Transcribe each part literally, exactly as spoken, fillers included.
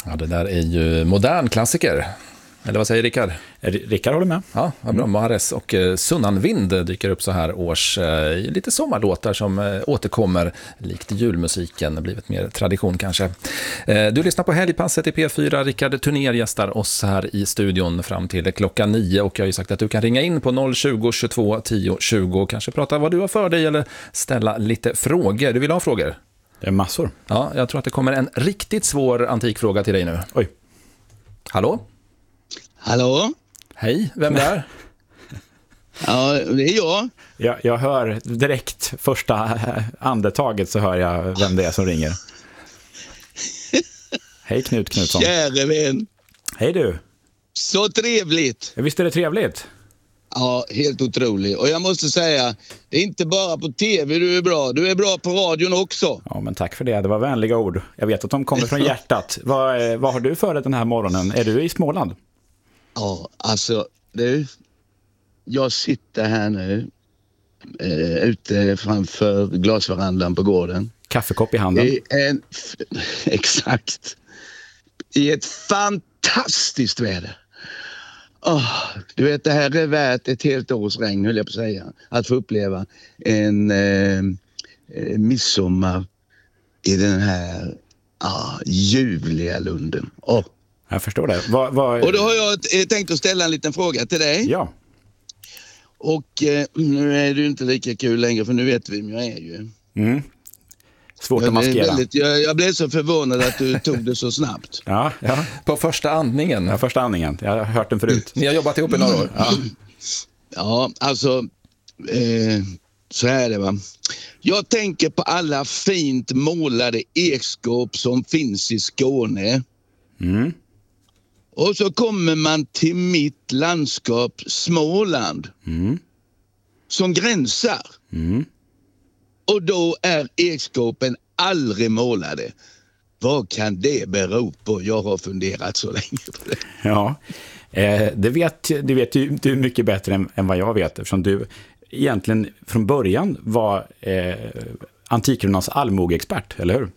Ja, det där är ju modern klassiker. Eller vad säger Rickard? Rickard håller med. Ja, vad bra. Mahrez och eh, Sunnanvind dyker upp så här års. Eh, lite sommarlåtar som eh, återkommer likt julmusiken. Blivit mer tradition kanske. Eh, du lyssnar på Helgpasset i P fyra. Rickard Turner gästar oss här i studion fram till klockan nio. Och jag har ju sagt att du kan ringa in på noll tjugo, tjugotvå, tio, tjugo och kanske prata vad du har för dig eller ställa lite frågor. Du vill ha frågor? Det är massor. Ja, jag tror att det kommer en riktigt svår antikfråga till dig nu. Oj. Hallå? Hallå? Hej, vem är? Ja, det är jag. jag. Jag hör direkt första andetaget så hör jag vem det är som ringer. Hej Knut Knutsson. Käre vän. Hej du. Så trevligt. Visst är det trevligt? Ja, helt otroligt. Och jag måste säga, det är inte bara på tv du är bra. Du är bra på radion också. Ja, men tack för det. Det var vänliga ord. Jag vet att de kommer från hjärtat. vad, vad har du för dig den här morgonen? Är du i Småland? Ja, alltså du, jag sitter här nu eh, ute framför glasverandan på gården. Kaffekopp i handen. I en, exakt. I ett fantastiskt väder. Oh, du vet, det här är värt ett helt års regn, höll jag på att säga. Att få uppleva en eh, midsommar i den här ah, ljuvliga lunden. Oh. Jag förstår det. Vad, vad... Och då har jag tänkt att ställa en liten fråga till dig. Ja. Och eh, nu är det ju inte lika kul längre, för nu vet vi vem jag är ju. Mm. Svårt jag att maskera. Väldigt, jag, jag blev så förvånad att du tog det så snabbt. Ja, ja. På första andningen. Ja, första andningen. Jag har hört den förut. Ni har jobbat ihop i några år. Ja, ja alltså, eh, så här är det va. Jag tänker på alla fint målade ekskåp som finns i Skåne. Mm. Och så kommer man till mitt landskap Småland. Mm. Som gränsar. Mm. Och då är ekskåpen aldrig målade. Vad kan det bero på? Jag har funderat så länge på det. Ja, eh, det vet, det vet du, du mycket bättre än, än vad jag vet. Eftersom du egentligen från början var eh, Antikrunans allmogeexpert, eller hur?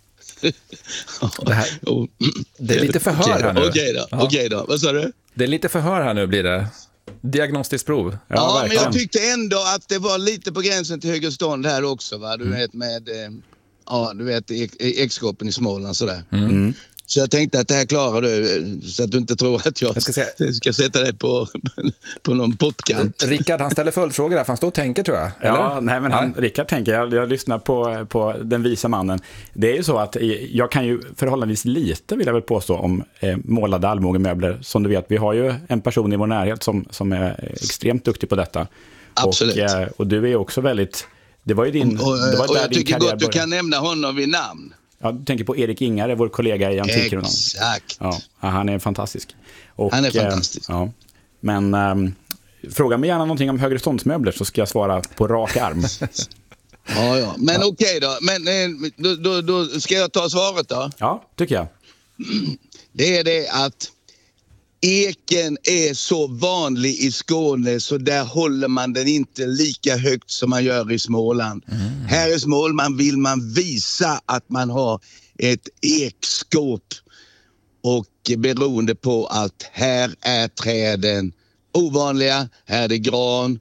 Det, här, det är lite förhör här nu. Okej då, ja. okej då. Vad sa du? Det är lite förhör här nu blir det. Diagnostiskt prov. Ja, ja men jag tyckte ändå att det var lite på gränsen till högerstånd här också, va? Du mm. vet med eh, ja, du vet ekskåpen i Småland sådär. Mm. Så jag tänkte att det här klarar du, så att du inte tror att jag, jag ska, säga. ska sätta dig på, på någon pottkant. Rickard, han ställer följdfrågor där, för han står och tänker, tror jag. Eller? Ja, nej, men han, Rickard tänker, jag, jag lyssnar på, på den visa mannen. Det är ju så att jag kan ju förhållandevis lite, vill jag väl påstå, om eh, målade allmogemöbler. Som du vet, vi har ju en person i vår närhet som, som är extremt duktig på detta. Absolut. Och, eh, och du är också väldigt... Det var ju din... Och, och, det var och där jag din tycker karriär gott du började. kan nämna honom vid namn. Ja, du tänker på Erik Ingare, vår kollega i Antikronan. Exakt. Ja, han är fantastisk. Och, han är fantastisk. Eh, ja. Men ähm, fråga mig gärna någonting om högreståndsmöbler så ska jag svara på rak arm. ja, ja. Men ja. Okej då. Men eh, då, då, då ska jag ta svaret då. Ja, tycker jag. Det är det att eken är så vanlig i Skåne så där håller man den inte lika högt som man gör i Småland. Mm. Här i Småland vill man visa att man har ett ekskåp och beroende på att här är träden ovanliga, här är det gran